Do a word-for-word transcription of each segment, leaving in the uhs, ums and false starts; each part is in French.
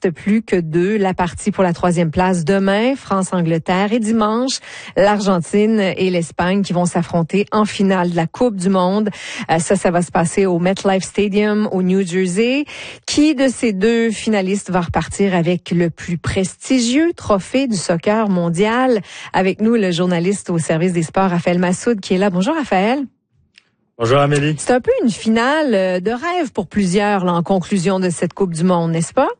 reste plus que deux. La partie pour la troisième place demain, France-Angleterre, et dimanche, l'Argentine et l'Espagne qui vont s'affronter en finale de la Coupe du Monde. Euh, ça, ça va se passer au MetLife Stadium au New Jersey. Qui de ces deux finalistes va repartir avec le plus prestigieux trophée du soccer mondial? Avec nous, le journaliste au service des sports, Raphaël Massoud, qui est là. Bonjour, Raphaël. Bonjour Amélie. C'est un peu une finale de rêve pour plusieurs là, en conclusion de cette Coupe du Monde, n'est-ce pas?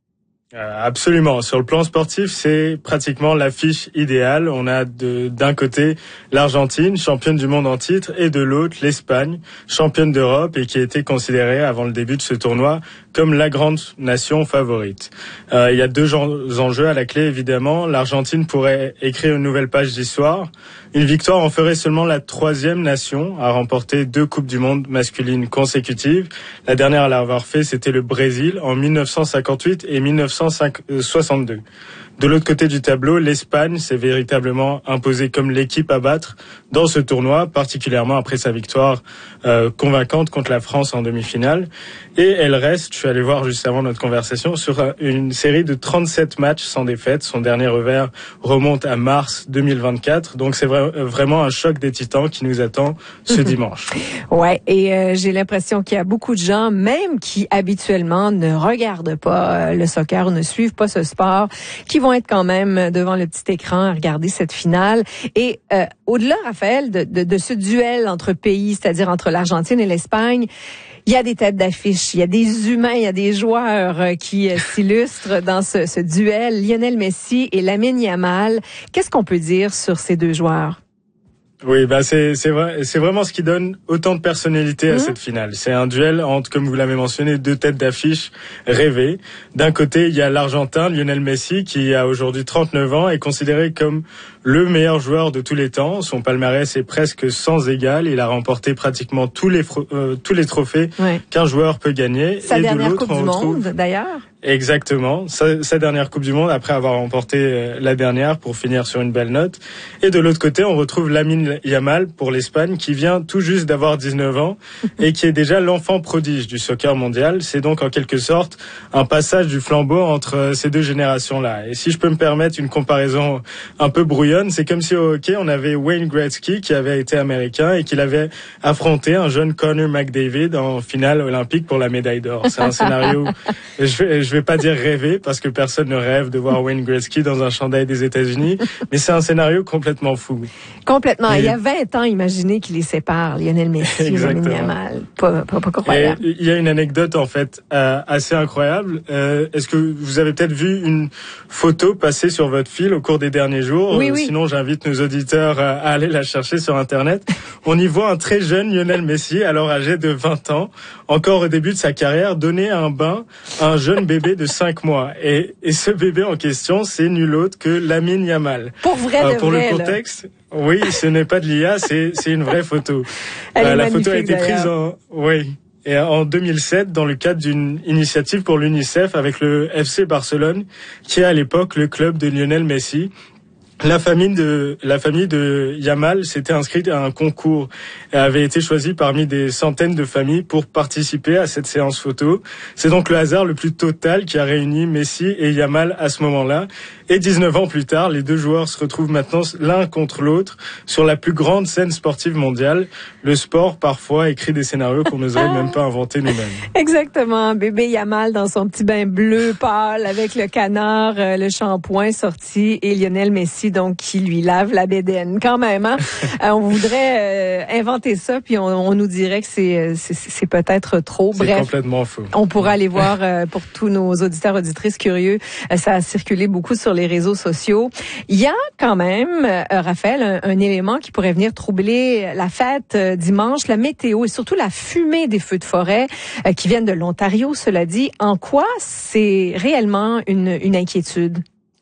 Euh, absolument. Sur le plan sportif, c'est pratiquement l'affiche idéale. On a de, d'un côté l'Argentine, championne du monde en titre, et de l'autre l'Espagne, championne d'Europe et qui a été considérée avant le début de ce tournoi comme la grande nation favorite. Euh, il y a deux enjeux à la clé, évidemment. L'Argentine pourrait écrire une nouvelle page d'histoire. Une victoire en ferait seulement la troisième nation à remporter deux Coupes du Monde masculines consécutives. La dernière à l'avoir fait, c'était le Brésil en mille neuf cent cinquante-huit et mille neuf cent soixante-deux. De l'autre côté du tableau, l'Espagne s'est véritablement imposée comme l'équipe à battre dans ce tournoi, particulièrement après sa victoire euh, convaincante contre la France en demi-finale. Et elle reste, je suis allé voir juste avant notre conversation, sur une série de trente-sept matchs sans défaite. Son dernier revers remonte à mars deux mille vingt-quatre. Donc c'est vra- vraiment un choc des titans qui nous attend ce dimanche. Ouais, et euh, j'ai l'impression qu'il y a beaucoup de gens, même qui habituellement ne regardent pas euh, le soccer ou ne suivent pas ce sport, qui vont être quand même devant le petit écran à regarder cette finale. Et euh, au-delà, Raphaël, de, de, de ce duel entre pays, c'est-à-dire entre l'Argentine et l'Espagne, il y a des têtes d'affiche, il y a des humains, il y a des joueurs euh, qui euh, s'illustrent dans ce, ce duel. Lionel Messi et Lamine Yamal. Qu'est-ce qu'on peut dire sur ces deux joueurs? Oui, bah c'est c'est vrai, c'est vraiment ce qui donne autant de personnalité à mmh. cette finale. C'est un duel entre, comme vous l'avez mentionné, deux têtes d'affiche rêvées. D'un côté, il y a l'Argentin Lionel Messi qui a aujourd'hui trente-neuf ans, est considéré comme le meilleur joueur de tous les temps. Son palmarès est presque sans égal. Il a remporté pratiquement tous les euh, tous les trophées ouais. qu'un joueur peut gagner. Sa et dernière de l'autre, Coupe on du retrouve... Monde, d'ailleurs. Exactement, sa, sa dernière Coupe du Monde après avoir remporté euh, la dernière pour finir sur une belle note. Et de l'autre côté, on retrouve Lamine Yamal pour l'Espagne qui vient tout juste d'avoir dix-neuf ans et qui est déjà l'enfant prodige du soccer mondial. C'est donc en quelque sorte un passage du flambeau entre euh, ces deux générations-là. Et si je peux me permettre une comparaison un peu brouillonne, c'est comme si au hockey, on avait Wayne Gretzky qui avait été américain et qu'il avait affronté un jeune Connor McDavid en finale olympique pour la médaille d'or. C'est un scénario... je vais, je vais pas dire rêver parce que personne ne rêve de voir Wayne Gretzky dans un chandail des États-Unis, mais c'est un scénario complètement fou. Complètement. Et il y a vingt ans, imaginez qu'il les sépare, Lionel Messi et Lamine Yamal. Pas, pas, pas croyable. Il y a une anecdote en fait euh, assez incroyable. Euh, est-ce que vous avez peut-être vu une photo passer sur votre fil au cours des derniers jours? Oui, euh, oui. Sinon, j'invite nos auditeurs à aller la chercher sur Internet. On y voit un très jeune Lionel Messi, alors âgé de vingt ans, encore au début de sa carrière, donner un bain à un jeune bébé de cinq mois. Et, et ce bébé en question, c'est nul autre que Lamine Yamal. Pour vrai euh, de Pour vrai, le contexte, là. Oui, ce n'est pas de l'I A, c'est, c'est une vraie photo. Elle euh, est la photo a été d'ailleurs. prise en... Oui. Et en deux mille sept, dans le cadre d'une initiative pour l'UNICEF avec le F C Barcelone, qui est à l'époque le club de Lionel Messi. La famille de la famille de Yamal s'était inscrite à un concours et avait été choisie parmi des centaines de familles pour participer à cette séance photo. C'est donc le hasard le plus total qui a réuni Messi et Yamal à ce moment-là. Et dix-neuf ans plus tard, les deux joueurs se retrouvent maintenant l'un contre l'autre sur la plus grande scène sportive mondiale. Le sport, parfois, écrit des scénarios qu'on n'oserait même pas inventer nous-mêmes. Exactement. Bébé Yamal dans son petit bain bleu pâle avec le canard, euh, le shampoing sorti et Lionel Messi donc qui lui lave la bédaine. Quand même, hein? euh, on voudrait euh, inventer ça puis on, on nous dirait que c'est, c'est, c'est peut-être trop. C'est Bref, complètement faux. On pourra aller voir euh, pour tous nos auditeurs auditrices curieux. Euh, ça a circulé beaucoup sur les réseaux sociaux. Il y a quand même, euh, Raphaël, un, un élément qui pourrait venir troubler la fête euh, dimanche, la météo et surtout la fumée des feux de forêt euh, qui viennent de l'Ontario, cela dit. En quoi c'est réellement une, une inquiétude?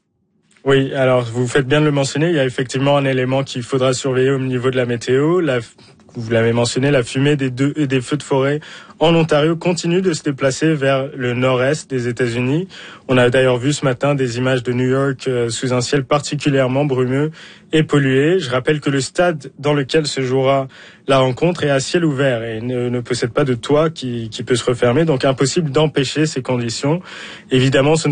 Oui, alors vous faites bien de le mentionner, il y a effectivement un élément qu'il faudra surveiller au niveau de la météo. La, vous l'avez mentionné, la fumée des, deux, des feux de forêt en Ontario continue de se déplacer vers le nord-est des États-Unis. On a d'ailleurs vu ce matin des images de New York euh, sous un ciel particulièrement brumeux et pollué. Je rappelle que le stade dans lequel se jouera la rencontre est à ciel ouvert et ne, ne possède pas de toit qui, qui peut se refermer, donc impossible d'empêcher ces conditions. Évidemment, ce ne